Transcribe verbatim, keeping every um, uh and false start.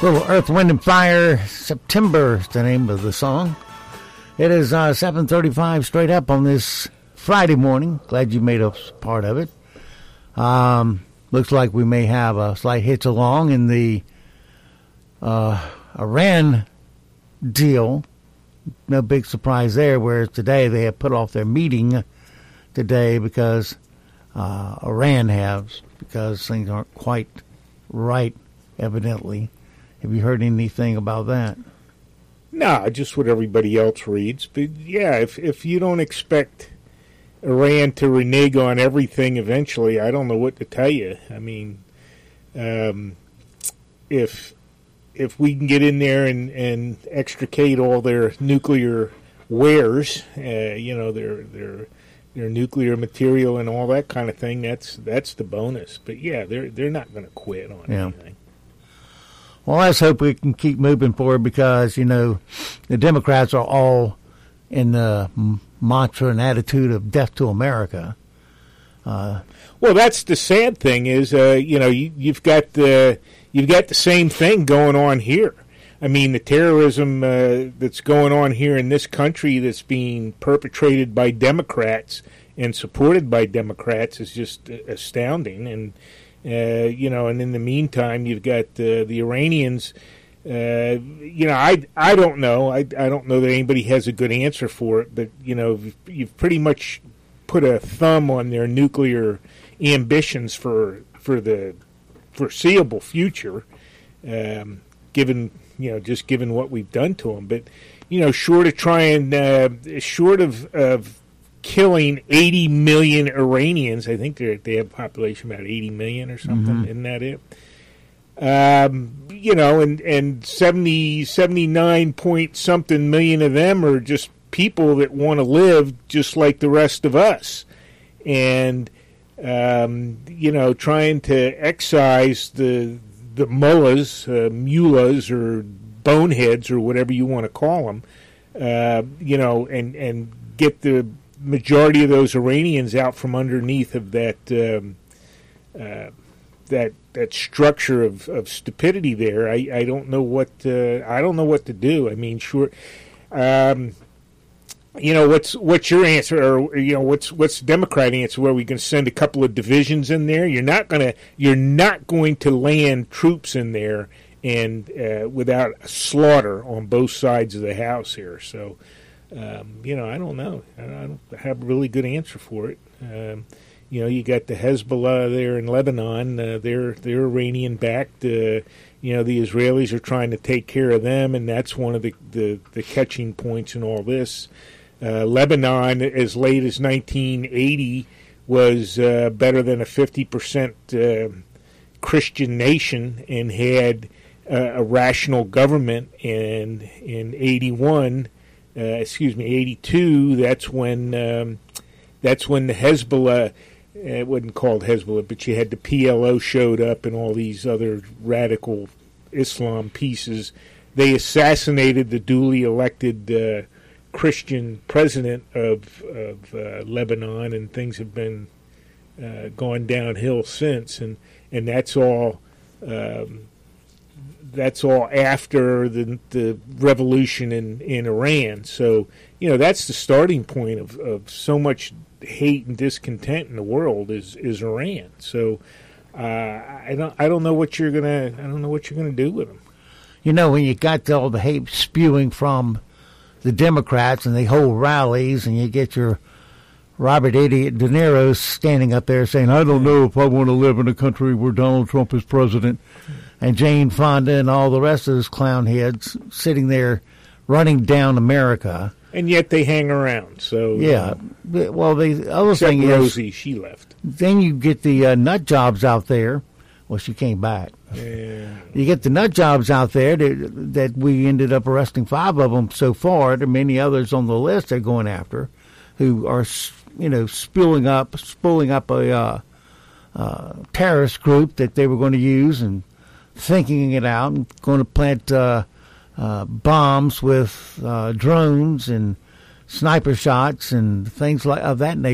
Little Earth, Wind, and Fire, September is the name of the song. It is uh, seven thirty-five straight up on this Friday morning. Glad you made us part of it. Um, looks like we may have a slight hitch along in the uh, Iran deal. No big surprise there, whereas today they have put off their meeting today because uh, Iran has, because things aren't quite right, evidently. Have you heard anything about that? No, just what everybody else reads. But yeah, if if you don't expect Iran to renege on everything eventually, I don't know what to tell you. I mean, um, if if we can get in there and, and extricate all their nuclear wares, uh, you know, their their their nuclear material and all that kind of thing, that's that's the bonus. But yeah, they're they're not going to quit on yeah. anything. Well, let's hope we can keep moving forward because, you know, the Democrats are all in the mantra and attitude of death to America. Uh, well, that's the sad thing is, uh, you know, you, you've got the you've got the same thing going on here. I mean, the terrorism uh, that's going on here in this country that's being perpetrated by Democrats and supported by Democrats is just astounding. And Uh, you know, and in the meantime, you've got uh, the Iranians. Uh, you know, I I don't know. I I don't know that anybody has a good answer for it. But you know, you've, you've pretty much put a thumb on their nuclear ambitions for for the foreseeable future. Um, given you know, just given what we've done to them. But you know, short of trying, uh, short of of. killing eighty million Iranians. I think they they have a population about eighty million or something. Mm-hmm. Isn't that it? Um, you know, and, and seventy, seventy-nine point something million of them are just people that want to live just like the rest of us. And, um, you know, trying to excise the, the mullahs, uh, mullahs or boneheads or whatever you want to call them, uh, you know, and, and get the majority of those Iranians out from underneath of that um, uh, that that structure of, of stupidity there. I, I don't know what uh, I don't know what to do. I mean, sure, um, you know what's what's your answer, or you know what's what's the Democrat answer? Where we going to send a couple of divisions in there? You're not gonna you're not going to land troops in there and uh, without slaughter on both sides of the house here. So. Um, you know, I don't know. I don't have a really good answer for it. Um, you know, you got the Hezbollah there in Lebanon. Uh, they're they're Iranian backed. Uh, you know, the Israelis are trying to take care of them, and that's one of the the, the catching points in all this. Uh, Lebanon, as late as nineteen eighty, was uh, better than a fifty percent uh, Christian nation and had uh, a rational government. And in eighty-one. Uh, excuse me, eighty-two. That's when um, that's when the Hezbollah. Uh, it wasn't called Hezbollah, but you had the P L O showed up and all these other radical Islam pieces. They assassinated the duly elected uh, Christian president of of uh, Lebanon, and things have been uh, gone downhill since. And and that's all. Um, That's all after the the revolution in, in Iran. So, you know, that's the starting point of, of so much hate and discontent in the world is, is Iran. So, uh, I don't I don't know what you're gonna I don't know what you're gonna do with them. You know, when you got all the hate spewing from the Democrats and they hold rallies, and you get your Robert Idiot De Niro standing up there saying, "I don't know if I want to live in a country where Donald Trump is president." And Jane Fonda and all the rest of those clown heads sitting there running down America. And yet they hang around. So yeah. Uh, well, the other thing Rosie, is... Rosie, she left. Then you get the uh, nut jobs out there. Well, she came back. Yeah. You get the nut jobs out there that, that we ended up arresting five of them so far. There are many others on the list they're going after who are, you know, spilling up, spooling up a uh, uh, terrorist group that they were going to use and thinking it out and going to plant uh, uh, bombs with uh, drones and sniper shots and things like of that nature.